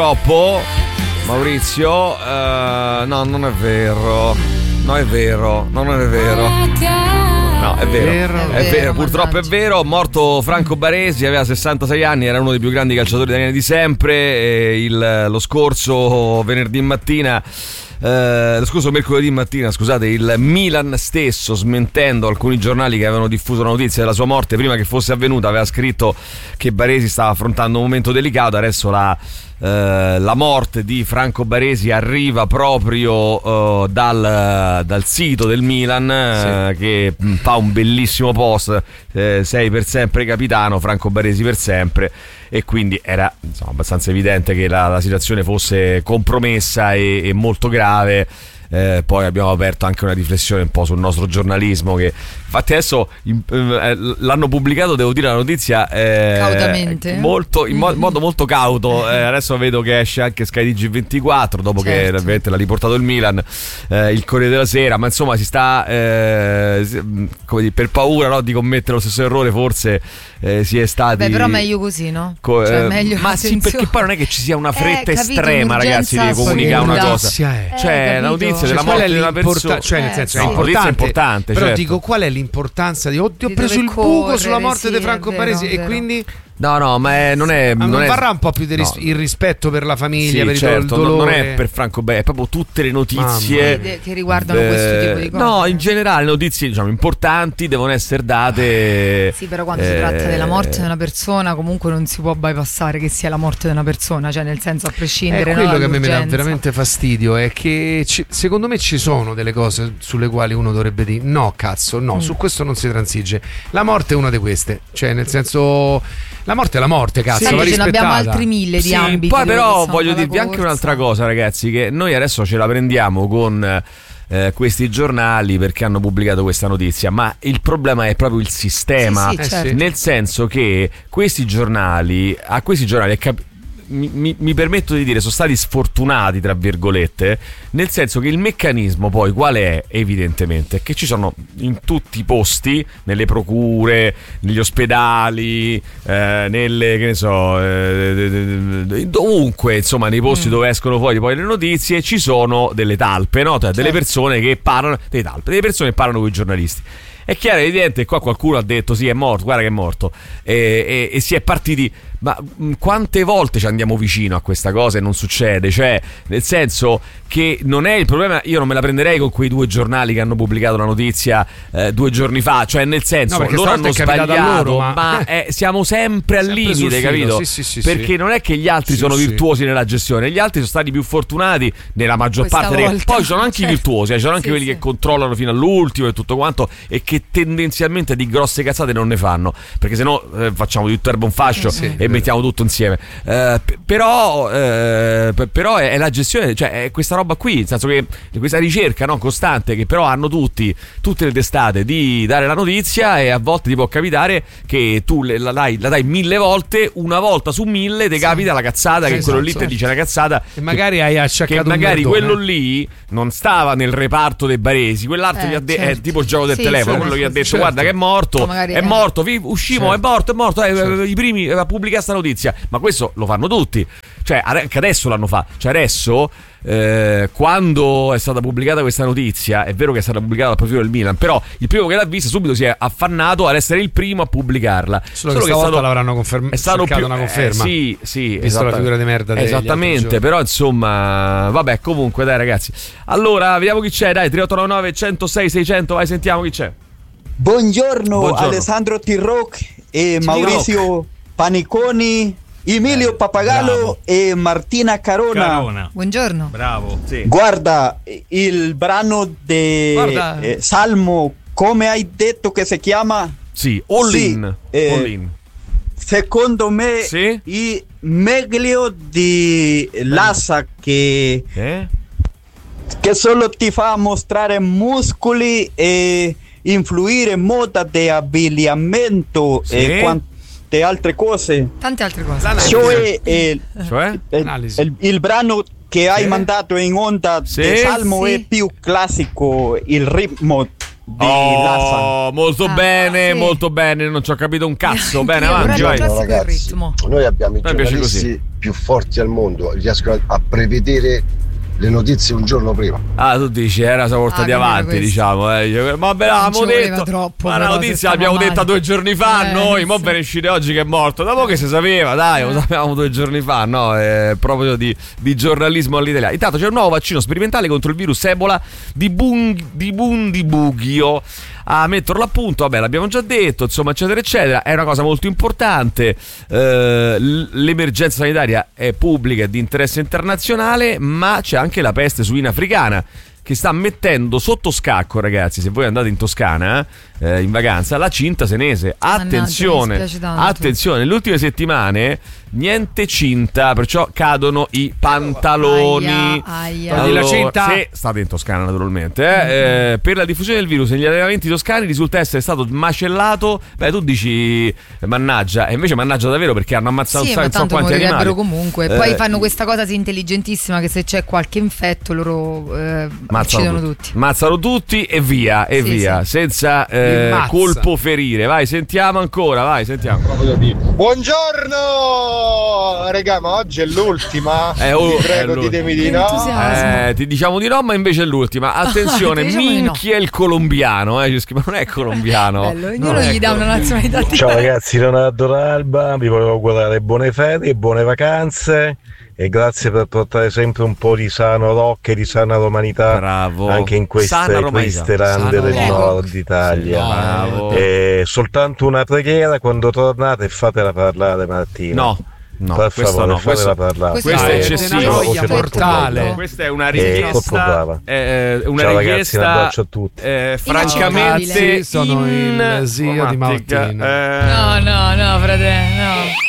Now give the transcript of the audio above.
Troppo, Maurizio, no, non è vero. No, è vero, non è vero. No, è vero, purtroppo è vero. Morto Franco Baresi, aveva 66 anni, era uno dei più grandi calciatori italiani di sempre. Lo scorso venerdì mattina, lo scorso mercoledì mattina, scusate, il Milan stesso, smentendo alcuni giornali che avevano diffuso la notizia della sua morte prima che fosse avvenuta, aveva scritto che Baresi stava affrontando un momento delicato. Adesso la morte di Franco Baresi arriva proprio dal sito del Milan, che fa un bellissimo post, sei per sempre capitano, Franco Baresi per sempre, e quindi era abbastanza evidente che la situazione fosse compromessa e molto grave. Poi abbiamo aperto anche una riflessione un po' sul nostro giornalismo, che infatti adesso l'hanno pubblicato, devo dire, la notizia cautamente, molto, in modo molto cauto. Adesso vedo che esce anche Sky TG24 dopo che ovviamente l'ha riportato il Milan, il Corriere della Sera, ma insomma si sta come dire, per paura, no, di commettere lo stesso errore forse si è stati. Beh, però meglio così, no? Cioè, meglio, ma sì, perché poi non è che ci sia una fretta estrema, ragazzi, di comunicare una cosa. Cioè la notizia della morte di una persona, cioè nel senso è importante, però certo. Dico, qual è l'importanza di ho preso il buco sulla morte di Franco Baresi, e quindi no, ma non varrà un po' più il rispetto per la famiglia, per il dolore. Non è per Franco Baresi, è proprio tutte le notizie che riguardano questo tipo di cose. No, in generale notizie, diciamo, importanti devono essere date. Sì, però quando si tratta della morte di una persona, comunque non si può bypassare che sia la morte di una persona, cioè nel senso, a prescindere. È quello che a me mi dà veramente fastidio, è che secondo me ci sono delle cose sulle quali uno dovrebbe dire no, cazzo, no, su questo non si transige. La morte è una di queste, cioè nel senso, la morte è la morte, cazzo, va rispettata. Ce ne abbiamo altri mille di ambiti. Poi però voglio dirvi anche un'altra cosa, ragazzi, che noi adesso ce la prendiamo con questi giornali perché hanno pubblicato questa notizia, ma il problema è proprio il sistema, certo. Nel senso che a questi giornali mi permetto di dire, sono stati sfortunati, tra virgolette, nel senso che il meccanismo poi qual è? Evidentemente che ci sono in tutti i posti, nelle procure, negli ospedali, nelle, che ne so, dovunque, insomma, nei posti dove escono fuori poi le notizie, ci sono delle talpe, no? Cioè, delle persone che parlano, delle persone che parlano con i giornalisti. È chiaro, è evidente, qua qualcuno ha detto sì, è morto, guarda che è morto, e si è partiti. Ma quante volte ci andiamo vicino a questa cosa e non succede? Cioè, nel senso che non è il problema, io non me la prenderei con quei due giornali che hanno pubblicato la notizia 2 giorni fa, cioè nel senso, loro hanno sbagliato, ma siamo sempre al limite, capito? Sì, perché non è che gli altri sono virtuosi nella gestione, gli altri sono stati più fortunati nella maggior parte poi ci sono anche i virtuosi, ci sono anche quelli che controllano fino all'ultimo e tutto quanto, e che tendenzialmente di grosse cazzate non ne fanno, perché sennò facciamo di tutto erba un fascio e mettiamo tutto insieme. Però è la gestione, cioè è questa roba qui, nel senso che questa ricerca, no, costante, che però hanno tutte le testate di dare la notizia, e a volte ti può capitare che tu la dai 1000 volte, una volta su 1000 ti capita la cazzata, che quello lì ti dice la cazzata, e magari hai acciaccato, che magari quello lì non stava nel reparto dei Baresi, quell'altro gli ha detto, è tipo il gioco del telefono, quello gli ha detto guarda che è morto, uscimo, è morto, i primi a pubblicare sta notizia, ma questo lo fanno tutti, cioè anche adesso l'hanno fatto, cioè adesso quando è stata pubblicata questa notizia, è vero che è stata pubblicata dal profilo del Milan, però il primo che l'ha vista subito si è affannato ad essere il primo a pubblicarla, solo che stavolta l'avranno confermato, è stato cercato una conferma, sì, visto la figura di merda esattamente, però insomma vabbè, comunque dai ragazzi, allora vediamo chi c'è, dai, 3899 106 600, vai, sentiamo chi c'è. Buongiorno. Alessandro Tirroc e Maurizio Paniconi, Emilio Papagallo e Martina Carona. Buongiorno. Bravo. Sì. Guarda, il brano di Salmo, come hai detto che si chiama? Sì, All In. All In. Secondo me il meglio di Lassa che solo ti fa mostrare muscoli e influire in moda di abbigliamento e quante altre cose. Tante altre cose. Cioè il brano che hai mandato in onda di Salmo è più classico, il ritmo di Lassan. Molto bene, molto bene, non ci ho capito un cazzo. Bene, avanti, vai. Ragazzi, noi abbiamo i giornalisti più forti al mondo, riescono a prevedere le notizie un giorno prima. Tu dici era una portati avanti, diciamo. Ma ve l'avevamo detto. Troppo, ma la notizia l'abbiamo detta 2 giorni fa. Noi, mo ve ne uscite oggi che è morto. Dopo che si sapeva, dai, lo sapevamo 2 giorni fa. No, proprio di giornalismo all'italiana. Intanto c'è un nuovo vaccino sperimentale contro il virus Ebola di Bundibugyo. A metterlo a punto, vabbè, l'abbiamo già detto, insomma, eccetera, eccetera. È una cosa molto importante. L'emergenza sanitaria è pubblica e di interesse internazionale, ma c'è anche la peste suina africana che sta mettendo sotto scacco, ragazzi, se voi andate in Toscana in vacanza, la cinta senese. Attenzione, attenzione, nelle ultime settimane niente cinta, perciò cadono i pantaloni. Allora, la cinta. Se state in Toscana, naturalmente, per la diffusione del virus negli allevamenti toscani risulta essere stato macellato. Beh, tu dici mannaggia, e invece mannaggia davvero, perché hanno ammazzato ma non so tanto quanti animali. Comunque. Poi fanno questa cosa intelligentissima che se c'è qualche infetto loro uccidono tutti. Mazzano tutti e via, Sì. senza colpo ferire. Vai, sentiamo ancora, vai, sentiamo. Buongiorno, regà, ma oggi è l'ultima. Vi prego, ditemi di no. Ti diciamo di no, ma invece è l'ultima. Attenzione, minchia il colombiano. Ma non è colombiano. Ognuno gli dà una nazionalità diversa. Ciao ragazzi, Leonardo Alba, vi volevo augurare buone ferie, buone vacanze e grazie per portare sempre un po' di sano rock e di sana romanità. Bravo. Anche in queste triste rande del nord Italia. Bravo. E soltanto una preghiera: quando tornate fatela parlare Martina. No, per questo favore, no, fatela parlare. questo è eccessivo. Questa è una richiesta. Una Ciao richiesta. ragazzi, un abbraccio a tutti. Francamente, sono il zio di Martina. No, fratello, no.